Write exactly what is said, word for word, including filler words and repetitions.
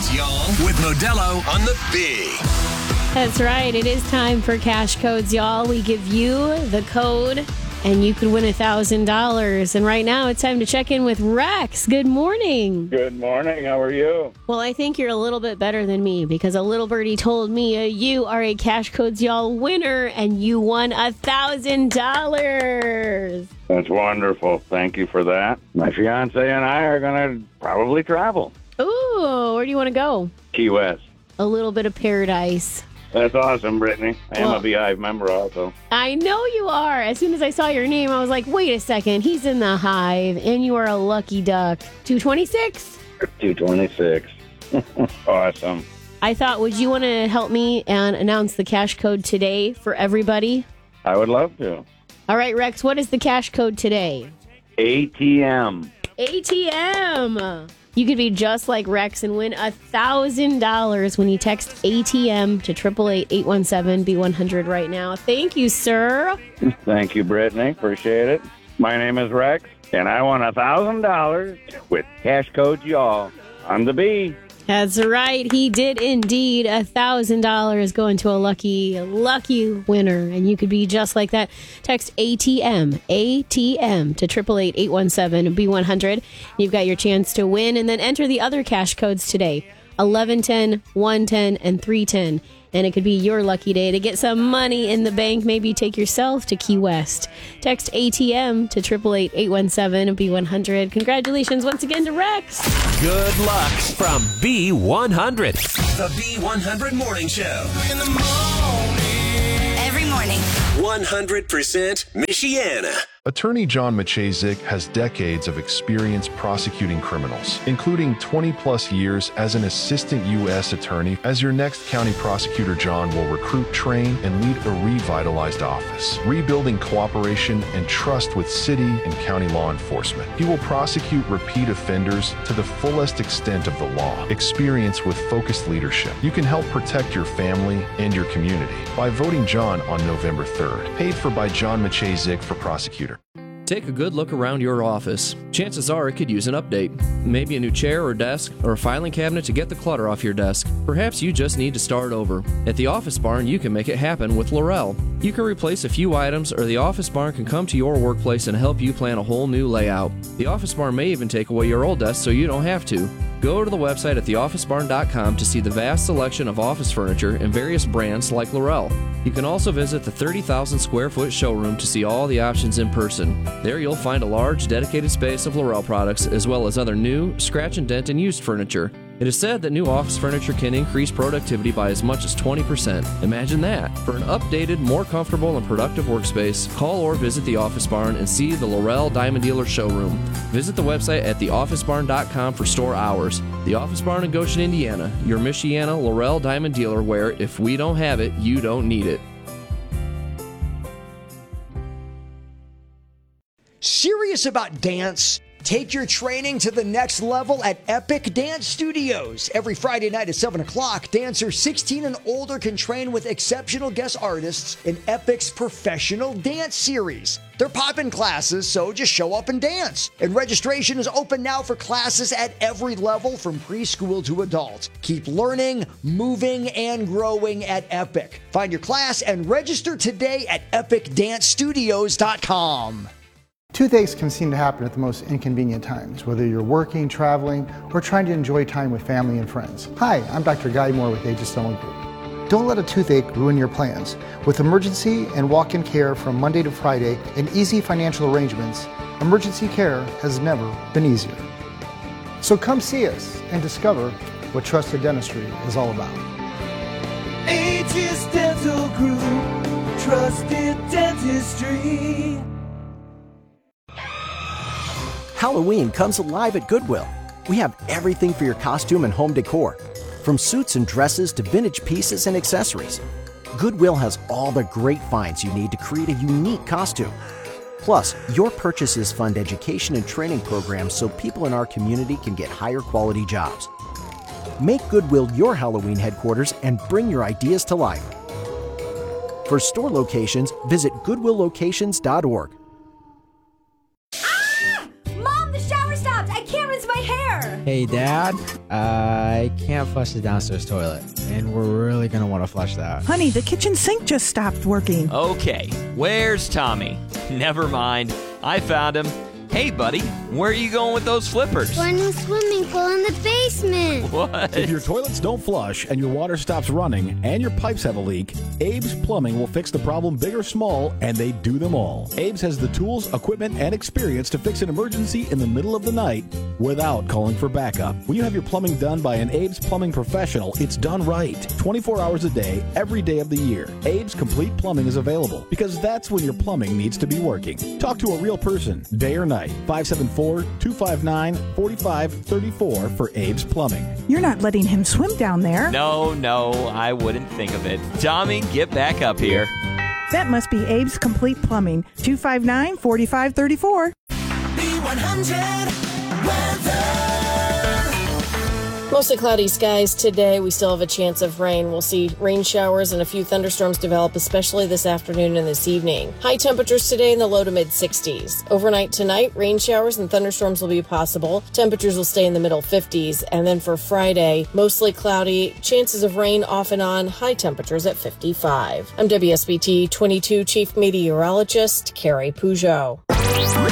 Codes, y'all, with Modelo on the Big. That's right. It is time for Cash Codes, y'all. We give you the code, and you could win one thousand dollars. And right now, it's time to check in with Rex. Good morning. Good morning. How are you? Well, I think you're a little bit better than me because a little birdie told me uh, you are a Cash Codes, y'all winner, and you won one thousand dollars. That's wonderful. Thank you for that. My fiance and I are going to probably travel. Ooh, where do you want to go? Key West. A little bit of paradise. That's awesome, Brittany. I am Well, a Beehive member also. I know you are. As soon as I saw your name, I was like, wait a second. He's in the Hive, and you are a lucky duck. two twenty-six? two twenty-six. Awesome. I thought, would you want to help me and announce the cash code today for everybody? I would love to. All right, Rex, what is the cash code today? A T M. A T M. You could be just like Rex and win one thousand dollars when you text A T M to eight eight eight, eight one seven, B one hundred right now. Thank you, sir. Thank you, Brittany. Appreciate it. My name is Rex, and I won one thousand dollars with Cash Codes, y'all, on the Bee. That's right. He did indeed. one thousand dollars going to a lucky, lucky winner. And you could be just like that. Text A T M, A T M to eight eight eight, eight one seven, B one hundred. You've got your chance to win. And then enter the other cash codes today. eleven ten, one ten, and three ten. And it could be your lucky day to get some money in the bank. Maybe take yourself to Key West. Text A T M to eight eight eight, eight one seven, B one hundred. Congratulations once again to Rex. Good luck from B one hundred. The B one hundred Morning Show. In the morning. Every morning. one hundred percent Michiana. Attorney John Maciejczyk has decades of experience prosecuting criminals, including twenty plus years as an assistant U S attorney. As your next county prosecutor, John will recruit, train, and lead a revitalized office, rebuilding cooperation and trust with city and county law enforcement. He will prosecute repeat offenders to the fullest extent of the law. Experience with focused leadership. You can help protect your family and your community by voting John on November third. Paid for by John Maciejczyk for prosecutor. Take a good look around your office. Chances are it could use an update. Maybe a new chair or desk, or a filing cabinet to get the clutter off your desk. Perhaps you just need to start over. At the Office Barn, you can make it happen with Laurel. You can replace a few items, or the Office Barn can come to your workplace and help you plan a whole new layout. The Office Barn may even take away your old desk so you don't have to. Go to the website at the office barn dot com to see the vast selection of office furniture and various brands like Laurel. You can also visit the thirty thousand square foot showroom to see all the options in person. There you'll find a large dedicated space of Laurel products as well as other new, scratch and dent and used furniture. It is said that new office furniture can increase productivity by as much as twenty percent. Imagine that. For an updated, more comfortable and productive workspace, call or visit the Office Barn and see the Laurel Diamond Dealer showroom. Visit the website at the office barn dot com for store hours. The Office Barn in Goshen, Indiana, your Michiana Laurel Diamond Dealer where if we don't have it, you don't need it. Serious about dance? Take your training to the next level at Epic Dance Studios. Every Friday night at seven o'clock, dancers sixteen and older can train with exceptional guest artists in Epic's professional dance series. They're popping classes, so just show up and dance. And registration is open now for classes at every level from preschool to adult. Keep learning, moving, and growing at Epic. Find your class and register today at epic dance studios dot com. Toothaches can seem to happen at the most inconvenient times, whether you're working, traveling, or trying to enjoy time with family and friends. Hi, I'm Doctor Guy Moore with Aegis Dental Group. Don't let a toothache ruin your plans. With emergency and walk-in care from Monday to Friday and easy financial arrangements, emergency care has never been easier. So come see us and discover what trusted dentistry is all about. Aegis Dental Group, trusted dentistry. Halloween comes alive at Goodwill. We have everything for your costume and home decor, from suits and dresses to vintage pieces and accessories. Goodwill has all the great finds you need to create a unique costume. Plus, your purchases fund education and training programs so people in our community can get higher quality jobs. Make Goodwill your Halloween headquarters and bring your ideas to life. For store locations, visit goodwill locations dot org. Mom, the shower stopped. I can't rinse my hair. Hey, Dad, I can't flush the downstairs toilet, and we're really going to want to flush that. Honey, the kitchen sink just stopped working. Okay, where's Tommy? Never mind. I found him. Hey, buddy, where are you going with those flippers? Going to a swimming pool in the basement. What? If your toilets don't flush and your water stops running and your pipes have a leak, Abe's Plumbing will fix the problem big or small, and they do them all. Abe's has the tools, equipment, and experience to fix an emergency in the middle of the night without calling for backup. When you have your plumbing done by an Abe's Plumbing professional, it's done right. twenty-four hours a day, every day of the year. Abe's Complete Plumbing is available because that's when your plumbing needs to be working. Talk to a real person, day or night. five seven four, two five nine, four five three four for Abe's Plumbing. You're not letting him swim down there. No, no, I wouldn't think of it. Tommy, get back up here. That must be Abe's Complete Plumbing. two five nine, four five three four. B one hundred weather. Mostly cloudy skies today. We still have a chance of rain. We'll see rain showers and a few thunderstorms develop, especially this afternoon and this evening. High temperatures today in the low to mid sixties. Overnight tonight, rain showers and thunderstorms will be possible. Temperatures will stay in the middle fifties. And then for Friday, mostly cloudy, chances of rain off and on, high temperatures at fifty-five. I'm W S B T twenty-two Chief Meteorologist Carrie Peugeot.